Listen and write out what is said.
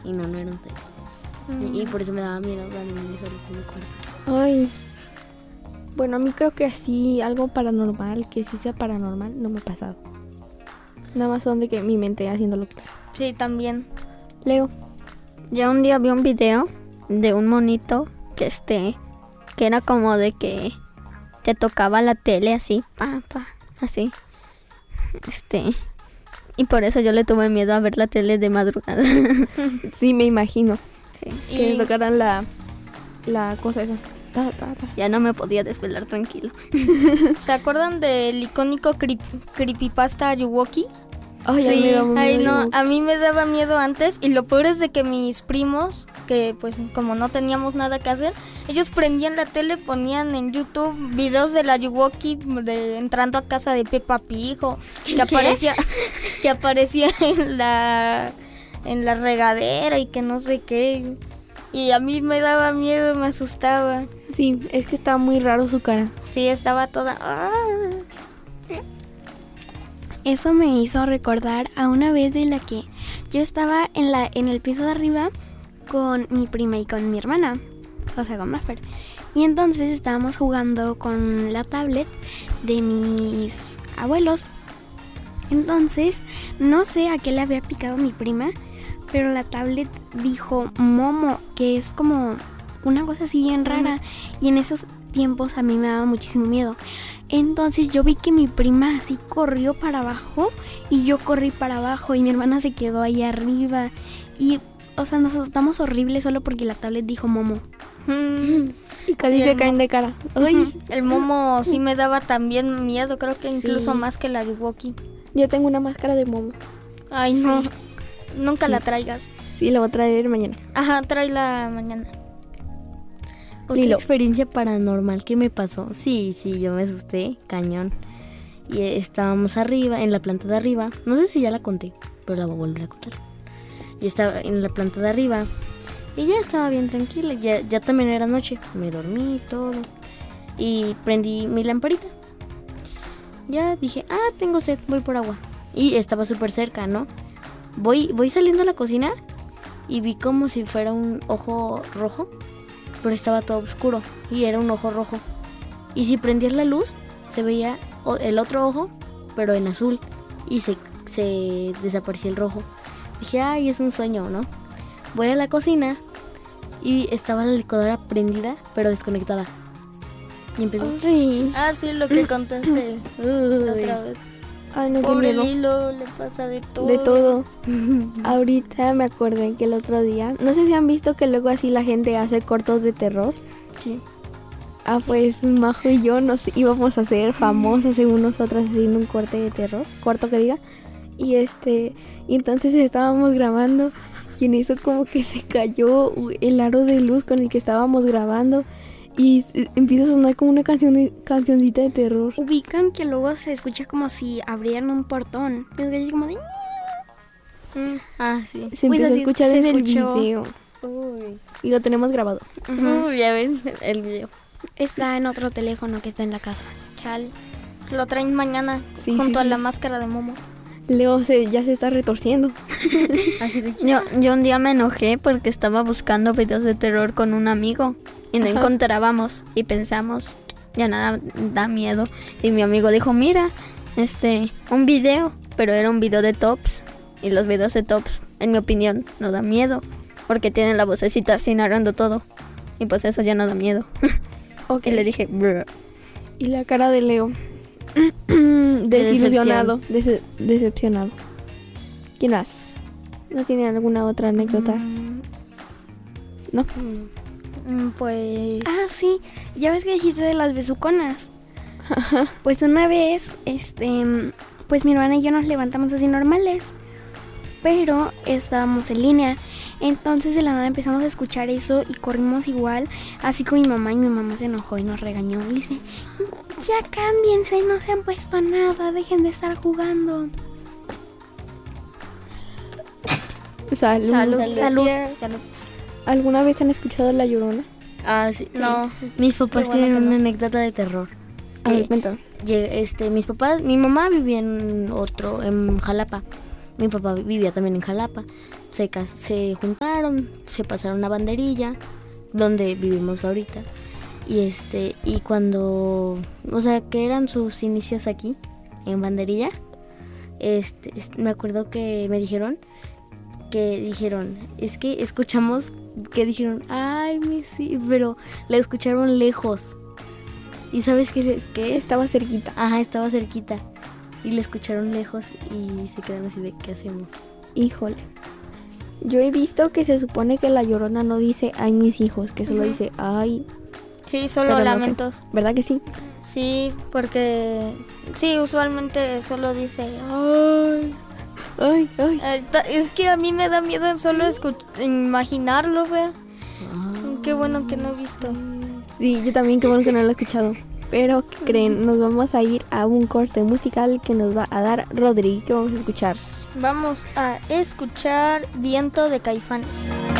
Y no era un sueño. Y por eso me daba miedo cuando me dijo en mi cuarto. Ay. Bueno, a mí creo que así algo paranormal, que sí sea paranormal, no me ha pasado. Nada más son de que mi mente haciendo lo que quiera. Sí, también. Leo. Yo un día vi un video de un monito que era como de que te tocaba la tele así, así. Y por eso yo le tuve miedo a ver la tele de madrugada. Sí, me imagino. Sí. Que le tocaran la cosa esa. Ya no me podía desvelar tranquilo. ¿Se acuerdan del icónico creepypasta Ayuwoki? Ay, Sí, me daba miedo. ay, no, a mí me daba miedo antes y lo peor es de que mis primos, que pues como no teníamos nada que hacer, ellos prendían la tele, ponían en YouTube videos de la Ayuwoki entrando a casa de Peppa Pig o que aparecía en la regadera y que no sé qué. Y a mí me daba miedo, me asustaba. Sí, es que estaba muy raro su cara. Sí, estaba toda... Eso me hizo recordar a una vez de la que yo estaba en el piso de arriba con mi prima y con mi hermana, o sea, con Maffer. Y entonces estábamos jugando con la tablet de mis abuelos. Entonces, no sé a qué le había picado mi prima, pero la tablet dijo Momo, que es como una cosa así bien rara. Y en esos tiempos a mí me daba muchísimo miedo. Entonces yo vi que mi prima así corrió para abajo y yo corrí para abajo y mi hermana se quedó ahí arriba. Y, o sea, nos asustamos horrible solo porque la tablet dijo Momo. Y casi se caen de cara. Ay, El Momo sí me daba también miedo, creo que incluso más que la Ayuwoki. yo tengo una máscara de Momo. Ay, no, nunca la traigas. Sí, la voy a traer mañana. Ajá, tráela mañana. Otra Dilo. experiencia paranormal que me pasó. Sí, yo me asusté, cañón. Y estábamos arriba, en la planta de arriba. No sé si ya la conté, pero la voy a volver a contar. Yo estaba en la planta de arriba y ya estaba bien tranquila. Ya también era noche. Me dormí y todo. Y prendí mi lamparita. Ya dije, tengo sed, voy por agua. Y estaba súper cerca, ¿no? Voy saliendo a la cocina y vi como si fuera un ojo rojo. Pero estaba todo oscuro y era un ojo rojo. Y si prendías la luz, se veía el otro ojo, pero en azul. Y se desaparecía el rojo. Dije, es un sueño, ¿no? Voy a la cocina y estaba la licuadora prendida, pero desconectada. Y empezó. Ay, Sí, lo que contaste la otra vez. ay, no, qué Pobre miedo. Lilo, le pasa de todo. De todo. Ahorita me acordé que el otro día, no sé si han visto que luego así la gente hace cortos de terror. Sí. Pues Majo y yo nos íbamos a hacer famosas según nosotras haciendo un corte de terror, corto que diga. Y y entonces estábamos grabando y en eso como que se cayó el aro de luz con el que estábamos grabando y empieza a sonar como una cancioncita de terror. Ubican que luego se escucha como si abrieran un portón. Es como de... Sí. Se Pues empezó a así escuchar se en el escuchó. video y lo tenemos grabado. Ya ven el video. Está en otro teléfono que está en la casa. Chale. Lo traen mañana Sí, junto a sí. la máscara de Momo. Leo ya se está retorciendo. Así de. Yo un día me enojé porque estaba buscando videos de terror con un amigo y no encontrábamos y pensamos, ya nada da miedo. Y mi amigo dijo, mira, un video, pero era un video de tops. Y los videos de tops, en mi opinión, no da miedo porque tienen la vocecita así narrando todo. Y pues eso ya no da miedo. Ok. Y le dije, "Brr". Y la cara de Leo. Desilusionado. Decepcionado. ¿Quién más? ¿No tiene alguna otra anécdota? ¿No? Pues... Sí, ya ves que dijiste de las besuconas. Pues una vez, pues mi hermana y yo nos levantamos así normales, pero estábamos en línea. Entonces de la nada empezamos a escuchar eso y corrimos igual, así con mi mamá, y mi mamá se enojó y nos regañó y dice, ya cámbiense, no se han puesto nada, dejen de estar jugando. Salud. ¿Alguna vez han escuchado La Llorona? Sí. No. Mis papás Qué bueno tienen que no. una anécdota de terror. A ver, cuéntame. Mis papás, mi mamá vivía en Jalapa. Mi papá vivía también en Jalapa. Se juntaron, se pasaron a Banderilla, donde vivimos ahorita. Y cuando, o sea, que eran sus inicios aquí, en Banderilla, me acuerdo que me dijeron, es que escuchamos, que dijeron, ay, sí, pero la escucharon lejos. ¿Y sabes qué es? Estaba cerquita. Ajá, estaba cerquita. Y la escucharon lejos y se quedan así de, ¿qué hacemos? Híjole. Yo he visto que se supone que la Llorona no dice, ay, mis hijos, que solo dice, ay. Sí, solo pero no sé. lamentos. ¿Verdad que sí? Sí, porque sí, usualmente solo dice, Ay, ay. es que a mí me da miedo solo imaginarlo, o sea. Qué bueno que no he visto. Sí, yo también, qué bueno que no lo he escuchado. Pero, ¿qué creen? Nos vamos a ir a un corte musical que nos va a dar Rodri. ¿Qué vamos a escuchar? Vamos a escuchar Viento de Caifanes.